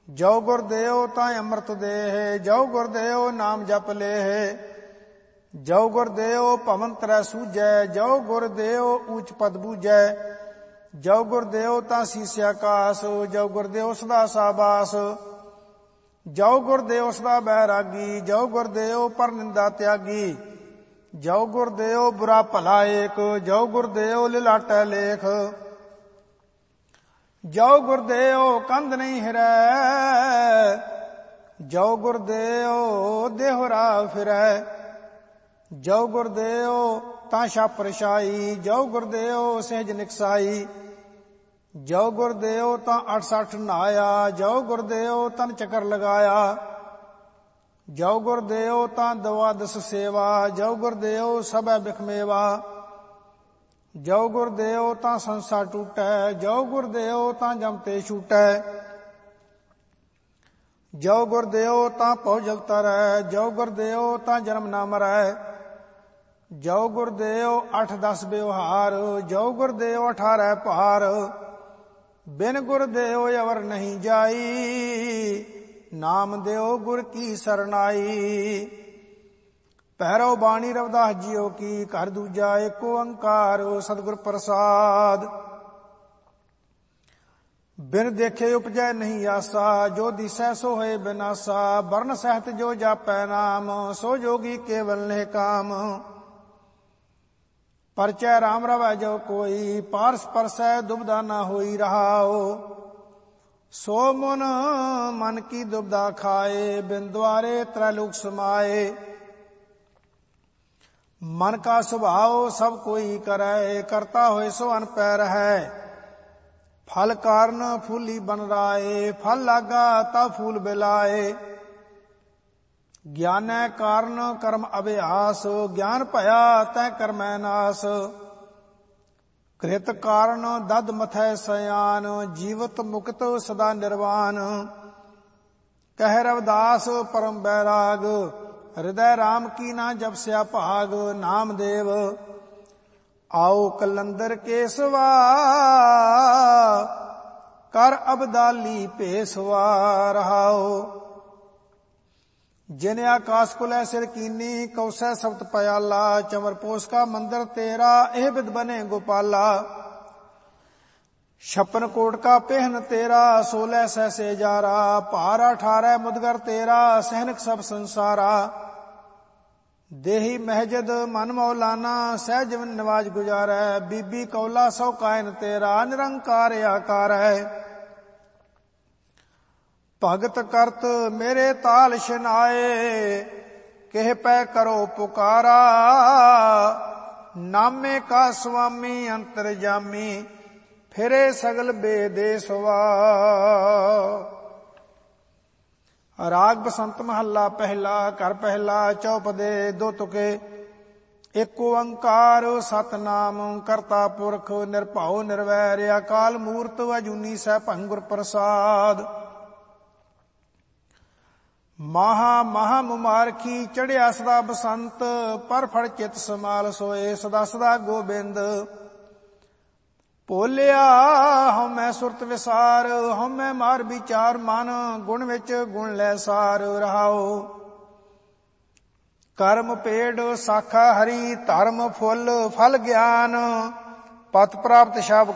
ਜੋ ਗੁਰ ਦੇਓ ਤਾਂ ਅੰਮ੍ਰਿਤ ਦੇਹ, ਜੋ ਗੁਰ ਦੇਓ ਨਾਮ ਜਪ ਲੇਹ। ਜੋ ਗੁਰ ਦੇਓ ਭਵਨ ਤਰੈ ਸੂਝੈ, ਜੋ ਗੁਰ ਦੇਓ ਊਚ ਪਦ ਬੂਝੈ। ਜੋ ਗੁਰ ਦੇਓ ਤਾਂ ਸੀਸ ਆਕਾਸ, ਜੋ ਗੁਰ ਦੇਓ ਸਦਾ ਸਾਬਾਸ। ਜੋ ਗੁਰ ਦੇਓ ਸਦਾ ਬੈਰਾਗੀ, ਜੋ ਗੁਰ ਦੇਓ ਪਰ ਨਿੰਦਾ ਤਿਆਗੀ। ਜੋ ਗੁਰ ਦੇਓ ਬੁਰਾ ਭਲਾ ਏਕ, ਜੋ ਗੁਰ ਦੇਓ ਲਿਲਾਟੈ ਲੇਖ। ਜੋ ਗੁਰ ਦੇਓ ਕੰਧ ਨਹੀਂ ਹਿਰੈ, ਜੋ ਗੁਰ ਦੇਓ ਦੇਹੁਰਾ ਫਿਰੈ। ਜੋ ਗੁਰ ਦੇਓ ਤਾਂ ਛਾਪਰ ਛਾਈ, ਜੋ ਗੁਰ ਦੇਓ ਸਹਿਜ ਨਿਕਸਾਈ। ਜੋ ਗੁਰ ਦੇਓ ਤਾਂ 68 ਨਹਾਇਆ, ਜੋ ਗੁਰ ਦੇਓ ਤਨ ਚੱਕਰ ਲਗਾਇਆ। ਜੋ ਗੁਰ ਦੇਓ ਤਾਂ ਦਵਾਦਸ ਸੇਵਾ, ਜੋ ਗੁਰ ਦੇਓ ਸਭੈ ਬਿਖਮੇਵਾ। ਜੋ ਗੁਰ ਦੇਓ ਤਾਂ ਸੰਸਾ ਟੂਟੈ, ਜੋ ਗੁਰ ਦੇਓ ਤਾਂ ਜਮ ਤੇ ਛੂਟੈ। ਜੋ ਗੁਰ ਦੇਓ ਤਾਂ ਭਉ ਜਲ ਤਰੈ, ਜੋ ਗੁਰ ਦੇਓ ਤਾਂ ਜਨਮ ਨਾ ਮਰੈ। ਜੋ ਗੁਰ ਦੇਓ 8-10 ਵਿਵਹਾਰ, ਜੋ ਗੁਰ ਦੇਓ 18 ਭਾਰ। ਬਿਨ ਗੁਰ ਦੇਓ ਅਵਰ ਨਹੀਂ ਜਾਈ, ਨਾਮ ਦਿਓ ਗੁਰ ਕੀ ਸਰਨਾਈ। ਭੈਰਵ ਬਾਣੀ ਰਵਿਦਾਸ ਜੀਓ ਕੀ, ਘਰ ਦੂਜਾ ਏਕ ਓੰਕਾਰ ਸਤਿਗੁਰ ਪ੍ਰਸਾਦ। ਬਿਨ ਦੇਖੇ ਉਪਜੈ ਨਹੀਂ ਆਸਾ, ਜੋ ਦਿਸੈ ਸੋ ਹੋਏ ਬਿਨਾਸਾ। ਵਰਨ ਸਹਿਤ ਜੋ ਜਾਪੈ ਨਾਮ, ਸੋ ਜੋਗੀ ਕੇਵਲ ਨੇ ਕਾਮ। ਪਰਚੈ ਰਾਮ ਰਵੈ ਜੋ ਕੋਈ, ਪਾਰਸ ਪਰਸੈ ਦੁਬਦਾ ਨਾ ਹੋਈ ਰਹਾਓ। ਸੋ ਮਨ ਕੀ ਦੁਬਦਾ ਖਾਏ, ਬਿਨ ਦੁਆਰੇ ਤ੍ਰੈਲੋਕ ਸਮਾਏ। ਮਨ ਕਾ ਸੁਭਾਉ ਸਭ ਕੋਈ ਕਰੈ, ਕਰਤਾ ਹੋਏ ਸੋ ਅਨ ਪੈ ਰਹੈ। ਫਲ ਕਾਰਨ ਫੂਲੀ ਬਨ ਰਾਏ, ਫਲ ਲਾਗਾ ਤਾ ਫੂਲ ਬਿਲਾਏ। ਗਿਆਨੈ ਕਾਰਨ ਕਰਮ ਅਭਿਆਸ, ਗਿਆਨ ਭਇਆ ਤੈ ਕਰਮੈ ਨਾਸ। ਕ੍ਰਿਤ ਕਾਰਨ ਦਦ ਮਥੈ ਸਿਆਨ, ਜੀਵਤ ਮੁਕਤ ਸਦਾ ਨਿਰਵਾਨ। ਕਹਿ ਰਵਿਦਾਸ ਪਰਮ ਬੈਰਾਗ, ਹਿਰਦੈ ਰਾਮ ਕੀ ਨਾ ਜਪਸਿਆ ਭਾਗ। ਨਾਮਦੇਵ ਆਓ ਕਲੰਦਰ ਕੇਸਵਾ, ਕਰ ਅਬਦਾਲੀ ਭੇਸਵਾ ਰਹਾਓ। ਜਿਨ ਆਕਾਸ ਕੁਲੈ ਸਿਰ ਕੀਨੀ, ਕੌਸੈ ਸਬਤ ਪਇਆਲਾ। ਚਮਰ ਪੋਸ ਕਾ ਮੰਦਰ ਤੇਰਾ, ਇਹ ਬਿਦ ਬਨੇ ਗੋਪਾਲਾ। 56 ਕੋਟ ਕਾ ਪਹਿਨ ਤੇਰਾ, 16 ਸਹਿਸੇ ਜਾਰਾ। ਭਾਰ 18 ਮੁਦਗਰ ਤੇਰਾ, ਸਹਿਨਕ ਸਭ ਸੰਸਾਰਾ। ਦੇਹੀ ਮਹਿਜਦ ਮਨ ਮੌਲਾਨਾ, ਸਹਿਜ ਨਿਵਾਜ ਗੁਜਾਰੈ। ਬੀਬੀ ਕੌਲਾ ਸੋ ਕਾਇਨ ਤੇਰਾ, ਨਿਰੰਕਾਰ ਆਕਾਰ ਹੈ। ਭਗਤ ਕਰਤ ਮੇਰੇ ਤਾਲ ਸ਼ਨਾਏ, ਕਹਿ ਪੈ ਕਰੋ ਪੁਕਾਰਾ। ਨਾਮੇ ਕਾ ਸੁਆਮੀ ਅੰਤਰਜਾਮੀ, ਫਿਰੇ ਸਗਲ ਬੇਦੇਸਵਾ। ਰਾਗ ਬਸੰਤ ਮਹੱਲਾ ਪਹਿਲਾ। ਘਰ ਪਹਿਲਾ ਚੌਪਦੇ ਦੋ ਤੁਕੇ। ਏਕ ਓੰਕਾਰ ਸਤਿਨਾਮ ਕਰਤਾ ਪੁਰਖ, ਨਿਰਭਉ ਨਿਰਵੈਰ। ਅਕਾਲ ਮੂਰਤ ਅਜੂਨੀ ਸੈਭੰ ਗੁਰ ਪ੍ਰਸਾਦ। ਮਹਾ ਮੁਮਾਰਖੀ ਚੜਿਆ ਸਦਾ ਬਸੰਤ, ਪਰ ਫੜ ਚਿਤ ਸਮਾਲ ਸੋਏ ਸਦਾ ਸਦਾ ਗੋਬਿੰਦ। ਭੋਲਿਆ ਹਉਮੈ ਸੁਰਤ ਵਿਸਾਰ, ਹਉਮੈ ਮਾਰ ਵਿਚਾਰ ਮਨ। ਗੁਣ ਵਿੱਚ ਗੁਣ ਲੈ ਸਾਰ ਰਹਾਓ। ਕਰਮ ਪੇੜ ਸਾਖਾ ਹਰੀ, ਧਰਮ ਫੁੱਲ ਫਲ ਗਿਆਨ। ਪਤ ਪ੍ਰਾਪਤ ਸ਼ਬ